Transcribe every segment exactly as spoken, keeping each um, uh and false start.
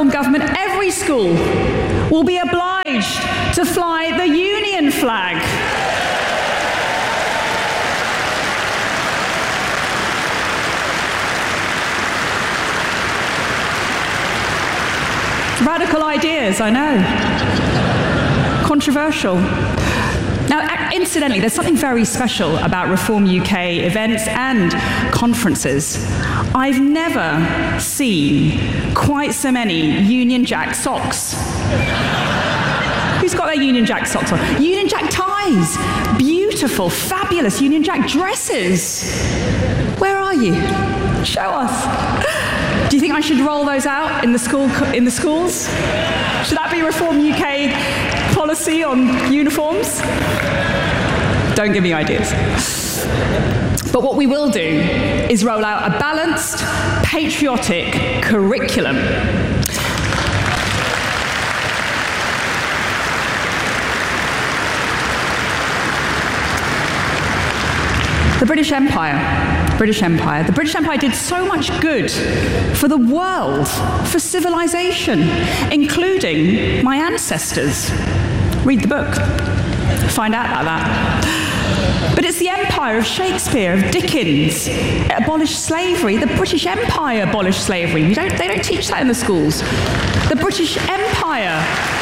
Rutherham government, every school will be obliged to fly the Union flag. Radical ideas, I know. Controversial. Now, incidentally, there's something very special about Reform U K events and conferences. I've never seen quite so many Union Jack socks. Who's got their Union Jack socks on? Union Jack ties. Beautiful, fabulous Union Jack dresses. Where are you? Show us. Do you think I should roll those out in the school in the schools? Should that be Reform U K policy on uniforms? Don't give me ideas. But what we will do is roll out a balanced, patriotic curriculum. The British Empire. British Empire. The British Empire did so much good for the world, for civilization, including my ancestors. Read the book. Find out about that. But it's the empire of Shakespeare, of Dickens. It abolished slavery. The British Empire abolished slavery. We don't, they don't teach that in the schools. The British Empire.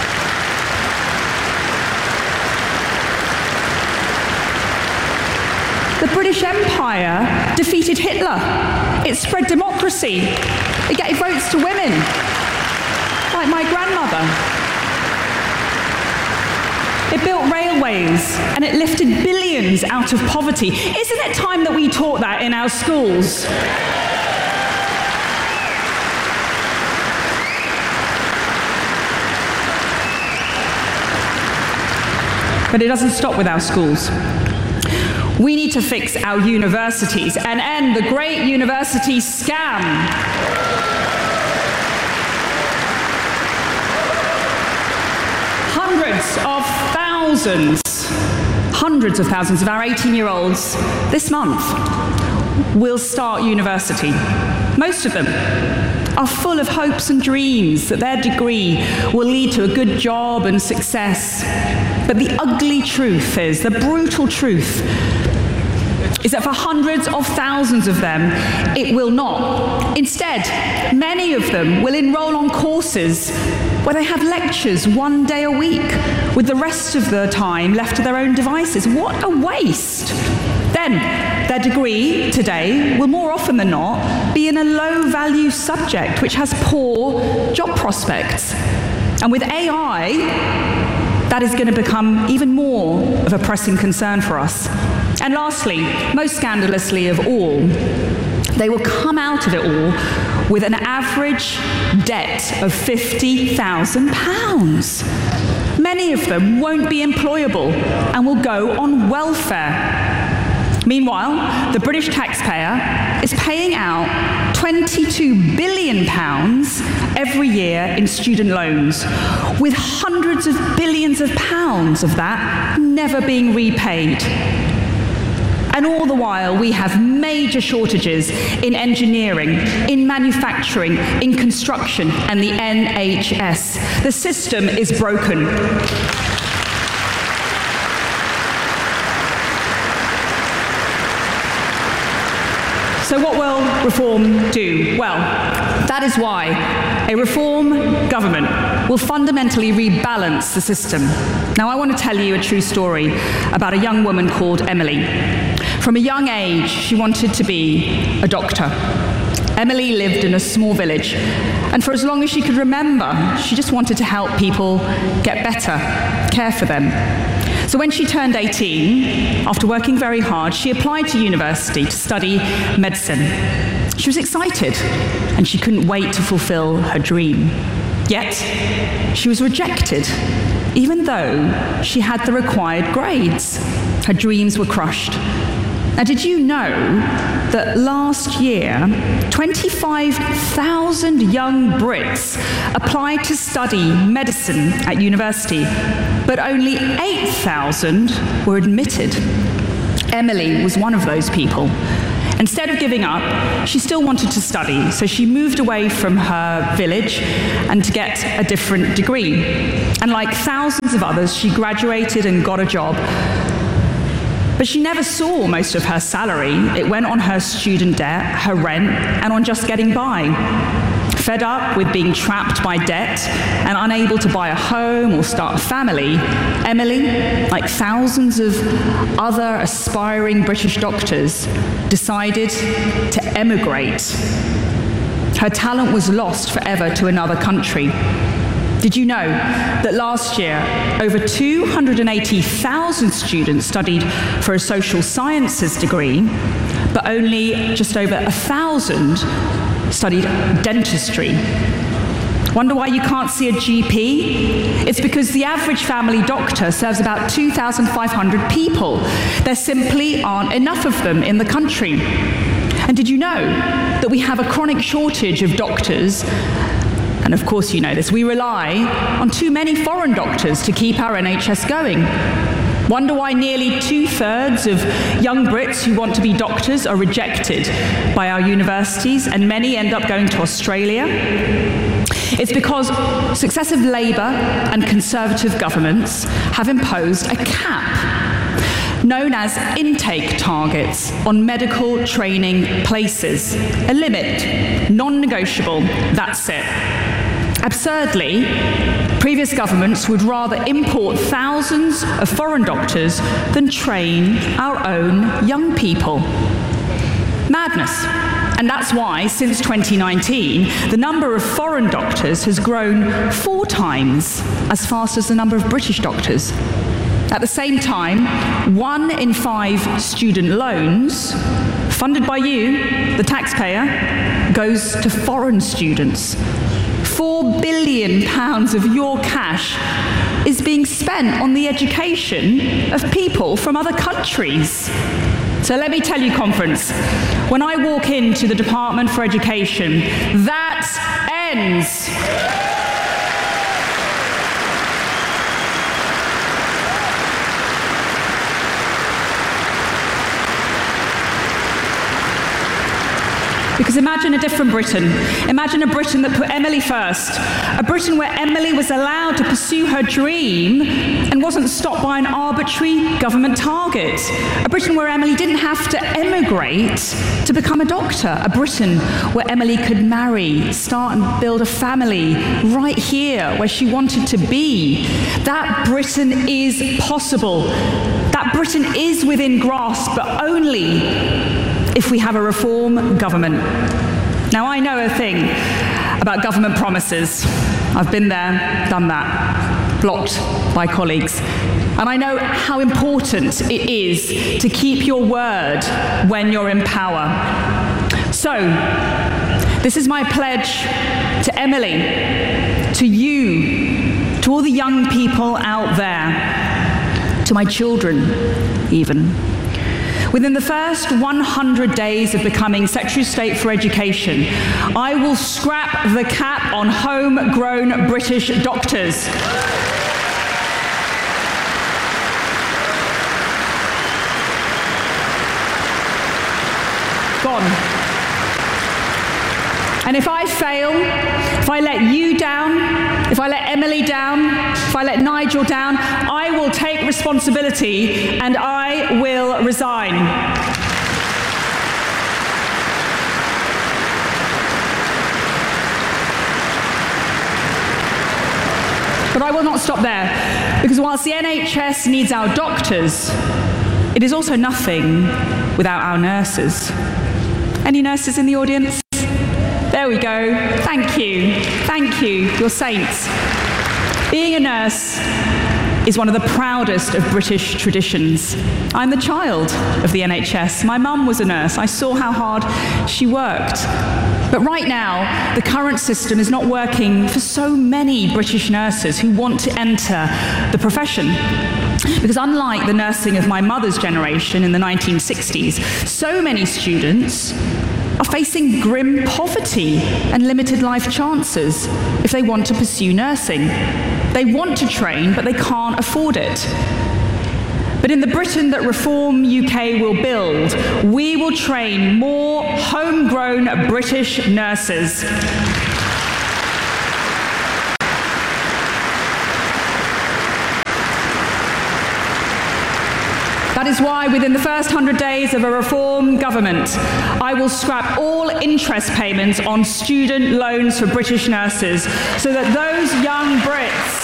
The British Empire defeated Hitler. It spread democracy. It gave votes to women, like my grandmother. It built railways, and it lifted billions out of poverty. Isn't it time that we taught that in our schools? But it doesn't stop with our schools. We need to fix our universities and end the great university scam. Hundreds of thousands, hundreds of thousands of our eighteen-year-olds this month will start university. Most of them are full of hopes and dreams that their degree will lead to a good job and success. But the ugly truth is, the brutal truth, is that for hundreds of thousands of them, it will not. Instead, many of them will enroll on courses where they have lectures one day a week, with the rest of the time left to their own devices. What a waste! Then, their degree today will more often than not be in a low-value subject which has poor job prospects. And with A I, that is going to become even more of a pressing concern for us. And lastly, most scandalously of all, they will come out of it all with an average debt of fifty thousand pounds. Many of them won't be employable and will go on welfare. Meanwhile, the British taxpayer is paying out twenty-two billion pounds every year in student loans, with hundreds of billions of pounds of that never being repaid. And all the while, we have major shortages in engineering, in manufacturing, in construction, and the N H S. The system is broken. So what will reform do? Well, that is why a reform government will fundamentally rebalance the system. Now, I want to tell you a true story about a young woman called Emily. From a young age, she wanted to be a doctor. Emily lived in a small village, and for as long as she could remember, she just wanted to help people get better, care for them. So when she turned eighteen, after working very hard, she applied to university to study medicine. She was excited, and she couldn't wait to fulfill her dream. Yet, she was rejected, even though she had the required grades. Her dreams were crushed. Now, did you know that last year, twenty-five thousand young Brits applied to study medicine at university, but only eight thousand were admitted? Emily was one of those people. Instead of giving up, she still wanted to study, so she moved away from her village and to get a different degree. And like thousands of others, she graduated and got a job. But she never saw most of her salary. It went on her student debt, her rent, and on just getting by. Fed up with being trapped by debt and unable to buy a home or start a family, Emily, like thousands of other aspiring British doctors, decided to emigrate. Her talent was lost forever to another country. Did you know that last year, over two hundred eighty thousand students studied for a social sciences degree, but only just over one thousand studied dentistry? Wonder why you can't see a G P? It's because the average family doctor serves about two thousand five hundred people. There simply aren't enough of them in the country. And did you know that we have a chronic shortage of doctors? And of course you know this, we rely on too many foreign doctors to keep our N H S going. Wonder why nearly two-thirds of young Brits who want to be doctors are rejected by our universities, and many end up going to Australia? It's because successive Labour and Conservative governments have imposed a cap, known as intake targets, on medical training places. A limit, non-negotiable, that's it. Absurdly, previous governments would rather import thousands of foreign doctors than train our own young people. Madness. And that's why, since twenty nineteen, the number of foreign doctors has grown four times as fast as the number of British doctors. At the same time, one in five student loans, funded by you, the taxpayer, goes to foreign students. Four billion pounds of your cash is being spent on the education of people from other countries. So let me tell you, conference, when I walk into the Department for Education, that ends. Because imagine a different Britain. Imagine a Britain that put Emily first. A Britain where Emily was allowed to pursue her dream and wasn't stopped by an arbitrary government target. A Britain where Emily didn't have to emigrate to become a doctor. A Britain where Emily could marry, start and build a family right here where she wanted to be. That Britain is possible. That Britain is within grasp, but only if we have a reform government. Now, I know a thing about government promises. I've been there, done that, blocked by colleagues. And I know how important it is to keep your word when you're in power. So, this is my pledge to Emily, to you, to all the young people out there, to my children, even. Within the first one hundred days of becoming Secretary of State for Education, I will scrap the cap on homegrown British doctors. Gone. And if I fail, if I let you down, if I let Emily down, if I let Nigel down, I will take responsibility and I will resign. But I will not stop there, because whilst the N H S needs our doctors, it is also nothing without our nurses. Any nurses in the audience? There we go. Thank you. Thank you. You're saints. Being a nurse is one of the proudest of British traditions. I'm the child of the N H S. My mum was a nurse. I saw how hard she worked. But right now, the current system is not working for so many British nurses who want to enter the profession. Because unlike the nursing of my mother's generation in the nineteen sixties, so many students are facing grim poverty and limited life chances if they want to pursue nursing. They want to train, but they can't afford it. But in the Britain that Reform U K will build, we will train more homegrown British nurses. That is why within the first hundred days of a Reform government, I will scrap all interest payments on student loans for British nurses so that those young Brits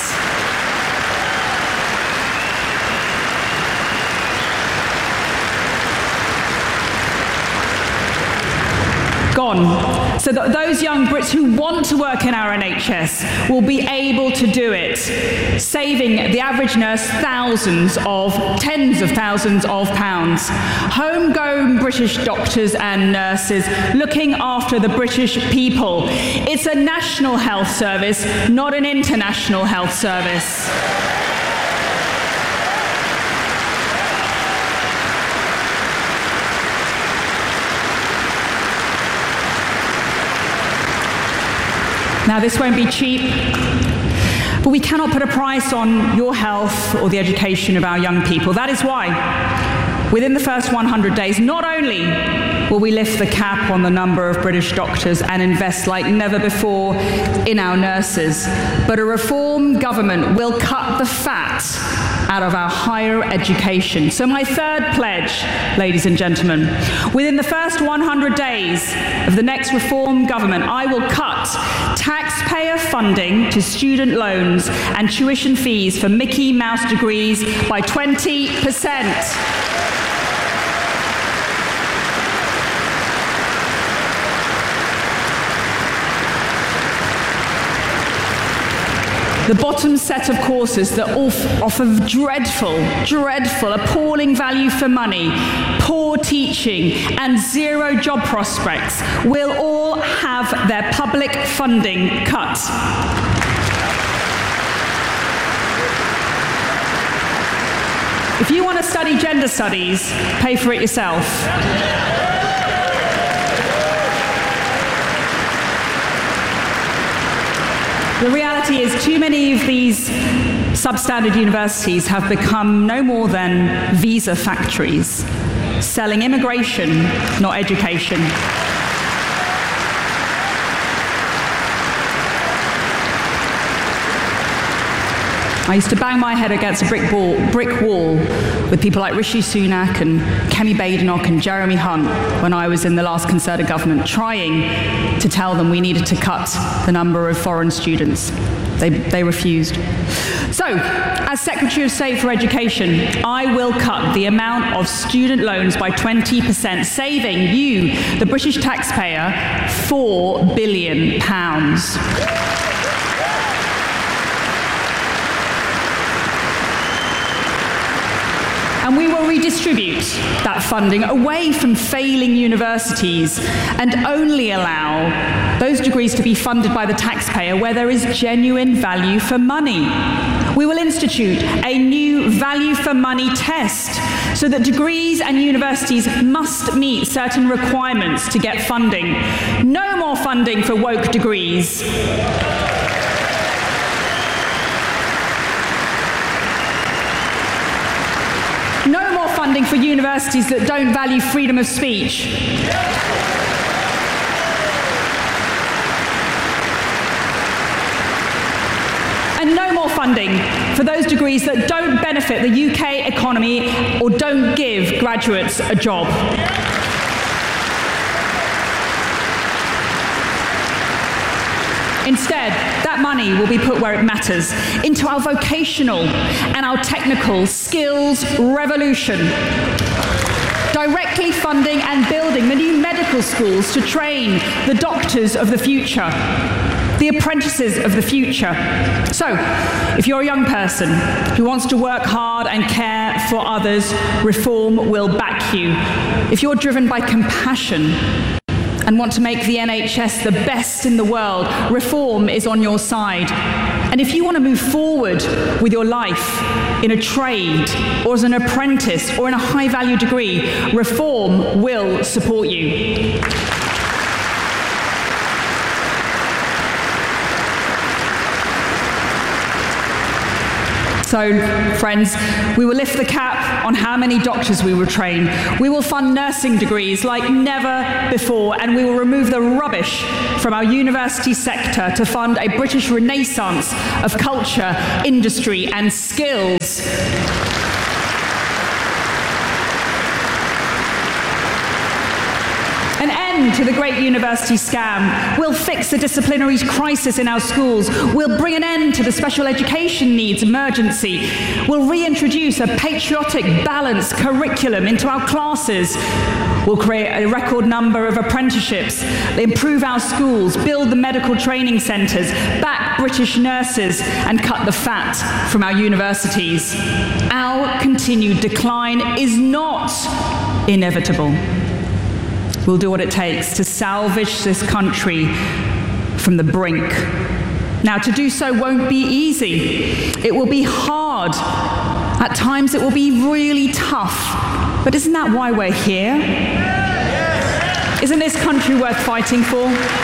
gone, so that those young Brits who want to work in our N H S will be able to do it, saving the average nurse thousands of, tens of thousands of pounds. Homegrown British doctors and nurses looking after the British people. It's a national health service, not an international health service. Now, this won't be cheap, but we cannot put a price on your health or the education of our young people. That is why, within the first one hundred days, not only will we lift the cap on the number of British doctors and invest like never before in our nurses, but a Reform government will cut the fat out of our higher education. So my third pledge, ladies and gentlemen, within the first one hundred days of the next Reform government, I will cut taxpayer funding to student loans and tuition fees for Mickey Mouse degrees by twenty percent. The bottom set of courses that offer dreadful, dreadful, appalling value for money, poor teaching, and zero job prospects will all have their public funding cut. If you want to study gender studies, pay for it yourself. The reality is too many of these substandard universities have become no more than visa factories, selling immigration, not education. I used to bang my head against a brick wall, brick wall with people like Rishi Sunak and Kemi Badenoch and Jeremy Hunt when I was in the last Conservative government, trying to tell them we needed to cut the number of foreign students. They, they refused. So, as Secretary of State for Education, I will cut the amount of student loans by twenty percent, saving you, the British taxpayer, four billion pounds. And we will redistribute that funding away from failing universities and only allow those degrees to be funded by the taxpayer where there is genuine value for money. We will institute a new value for money test so that degrees and universities must meet certain requirements to get funding. No more funding for woke degrees. No more funding for universities that don't value freedom of speech. And no more funding for those degrees that don't benefit the U K economy or don't give graduates a job. Instead, that money will be put where it matters, into our vocational and our technical skills revolution. Directly funding and building the new medical schools to train the doctors of the future, the apprentices of the future. So, if you're a young person who wants to work hard and care for others, Reform will back you. If you're driven by compassion and want to make the N H S the best in the world, Reform is on your side. And if you want to move forward with your life in a trade or as an apprentice or in a high-value degree, Reform will support you. So, friends, we will lift the cap on how many doctors we will train. We will fund nursing degrees like never before, and we will remove the rubbish from our university sector to fund a British renaissance of culture, industry, and skills. An end to the great university scam. We'll fix the disciplinary crisis in our schools. We'll bring an end to the special education needs emergency. We'll reintroduce a patriotic, balanced curriculum into our classes. We'll create a record number of apprenticeships, improve our schools, build the medical training centres, back British nurses, and cut the fat from our universities. Our continued decline is not inevitable. We'll do what it takes to salvage this country from the brink. Now, to do so won't be easy. It will be hard. At times, it will be really tough. But isn't that why we're here? Isn't this country worth fighting for?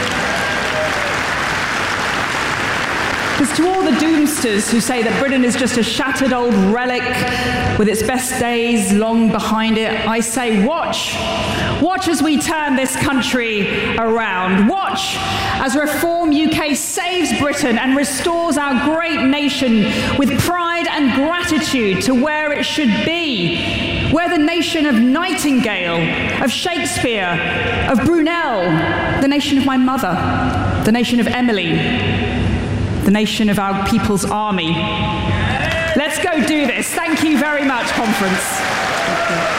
Because to all the doomsters who say that Britain is just a shattered old relic with its best days long behind it, I say, watch. Watch as we turn this country around. Watch as Reform U K saves Britain and restores our great nation with pride and gratitude to where it should be. We're the nation of Nightingale, of Shakespeare, of Brunel, the nation of my mother, the nation of Emily, the nation of our People's Army. Let's go do this. Thank you very much, conference. Thank you.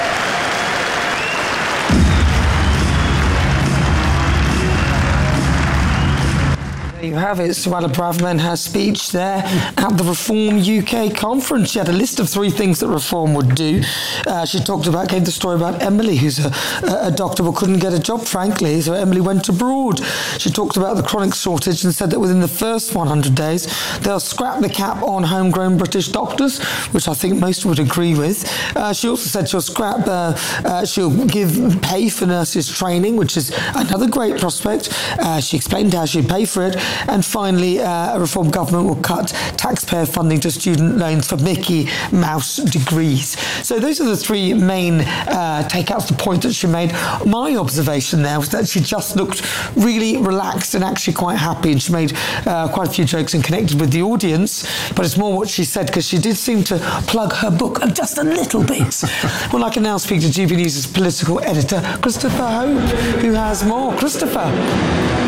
There you have it, Suella Braverman, her speech there at the Reform U K conference. She had a list of three things that Reform would do. Uh, she talked about, gave the story about Emily, who's a, a doctor but couldn't get a job, frankly, so Emily went abroad. She talked about the chronic shortage and said that within the first one hundred days, they'll scrap the cap on homegrown British doctors, which I think most would agree with. Uh, she also said she'll scrap, uh, uh, she'll give pay for nurses training, which is another great prospect. Uh, she explained how she'd pay for it. And finally, uh, a Reform government will cut taxpayer funding to student loans for Mickey Mouse degrees. So those are the three main uh, takeouts, the point that she made. My observation there was that she just looked really relaxed and actually quite happy, and she made uh, quite a few jokes and connected with the audience, but it's more what she said, because she did seem to plug her book just a little bit. Well, I can now speak to G B News' political editor, Christopher Hope, who has more. Christopher.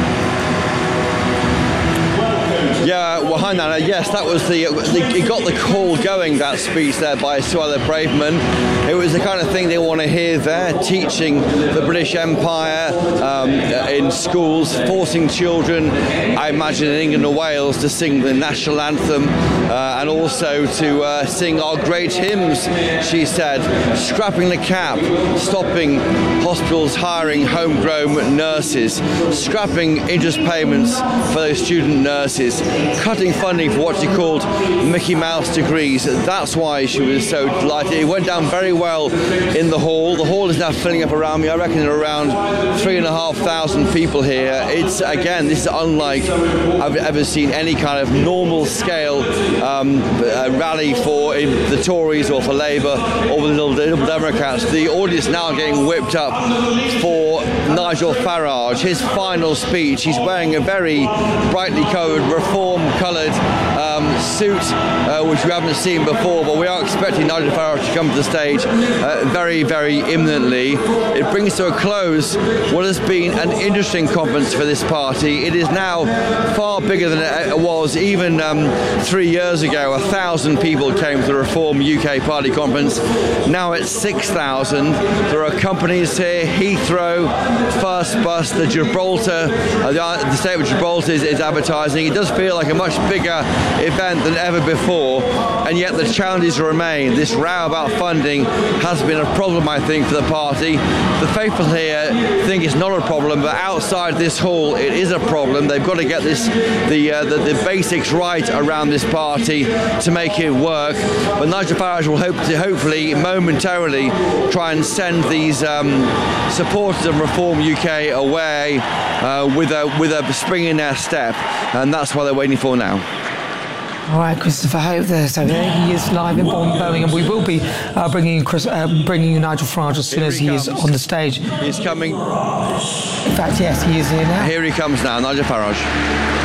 Yeah, well, hi Nana. Yes, that was the, the it got the call going, that speech there by Suella Braverman. It was the kind of thing they want to hear there, teaching the British Empire um, in schools, forcing children, I imagine in England and Wales, to sing the national anthem uh, and also to uh, sing our great hymns, she said, scrapping the cap, stopping hospitals hiring homegrown nurses, scrapping interest payments for those student nurses, cutting funding for what she called Mickey Mouse degrees. That's why she was so delighted. It went down very well in the hall. The hall is now filling up around me. I reckon there are around three and a half thousand people here. It's, again, this is unlike I've ever seen any kind of normal scale um, uh, rally for the Tories or for Labour or the Liberal Democrats. The audience now getting whipped up for Nigel Farage, his final speech. He's wearing a very brightly coloured Reform coloured um, suit, uh, which we haven't seen before, but we are expecting Nigel Farage to come to the stage uh, very, very imminently. It brings to a close what has been an interesting conference for this party. It is now far bigger than it was even um, three years ago. A thousand people came to the Reform U K Party conference. Now it's six thousand. There are companies here, Heathrow, First Bus, the Gibraltar, uh, the, the state of Gibraltar is, is advertising. It does feel like a much bigger event than ever before, and yet the challenges remain. This row about funding has been a problem, I think, for the party. The faithful here think it's not a problem, but outside this hall it is a problem. They've got to get this the uh, the, the basics right around this party to make it work. But Nigel Farage will hope to hopefully momentarily try and send these um, supporters of Reform U K away uh, with a with a spring in their step, and that's what they're waiting for now. All right, Christopher Hope there. So there he is live in Birmingham. We will be uh, bringing Chris, uh, bringing you Nigel Farage as soon Here as he he is comes. on the stage. He's coming. In fact, yes, he is here now. Here he comes now, Nigel Farage.